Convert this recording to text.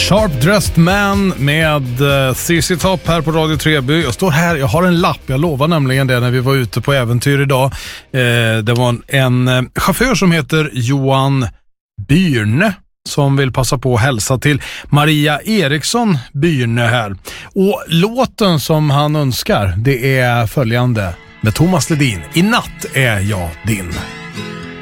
Sharp Dressed Man med ZZ Top här på Radio Treby. Jag står här, jag har en lapp, jag lovar nämligen det när vi var ute på äventyr idag. Det var en chaufför som heter Johan Byrne som vill passa på att hälsa till Maria Eriksson Byrne här. Och låten som han önskar, det är följande med Thomas Ledin. I natt är jag din.